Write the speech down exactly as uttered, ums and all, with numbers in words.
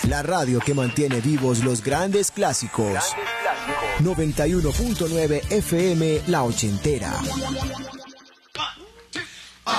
La radio que mantiene vivos los grandes clásicos. Grandes clásicos. noventa y uno punto nueve F M La Ochentera.